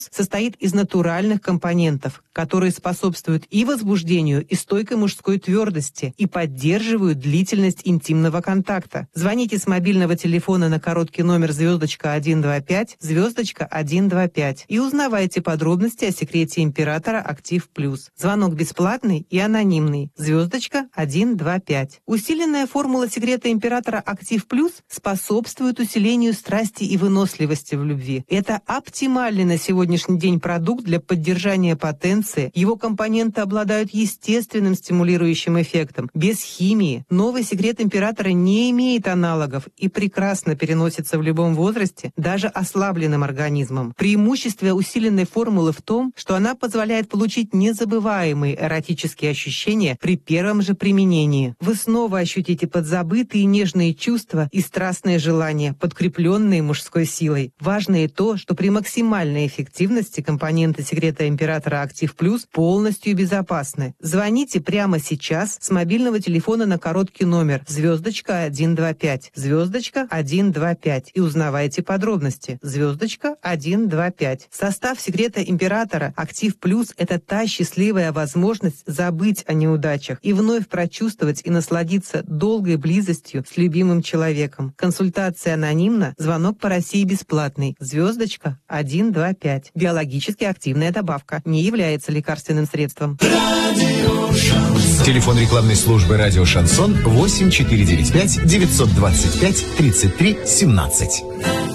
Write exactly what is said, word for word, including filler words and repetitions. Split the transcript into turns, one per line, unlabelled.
состоит из натуральных компонентов, которые способствуют и возбуждению, и стойкой мужской твердости, и поддерживают длительность интимного контакта. Звоните с мобильного телефона на короткий номер звездочка один два пять, звездочка один два пять и узнавайте подробности о секрете императора Актив Плюс. Звонок бесплатный и анонимный. Звездочка один два пять. Усиленная формула секрета императора Актив Плюс способствует усилению страсти и выносливости в любви. Это оптимальный на сегодняшний день продукт для поддержания потенции. Его компоненты обладают естественным стимулирующим эффектом. Без химии. Новый секрет императора не имеет аналогов и прекрасно переносится в любом возрасте, даже ослабленным организмом. Преимущество усиленной формулы в том, что она позволяет получить незабываемые эротические ощущения при первом же применении. Вы снова ощутите подзабытые нежные чувства и страстные желания, подкрепленные мужской силой. Важно и то, что при максимальной эффективности компоненты секрета императора Актив Плюс полностью безопасны. Звоните прямо сейчас с мобильного телефона на короткий номер звездочка один два пять, звездочка один два пять и узнавайте подробности. Звездочка один два пять. Состав секрета императора Актив Плюс – это та счастливая возможность забыть о неудачах и вновь прочувствовать и насладиться долгой близостью с любимым человеком. Консультация анонимна, звонок по России бесплатный. Звездочка один два пять. Биологически активная добавка. Не является лекарственным средством.
Телефон рекламной службы «Радио Шансон» восемь четыре девять пять девятьсот двадцать пять тридцать три семнадцать.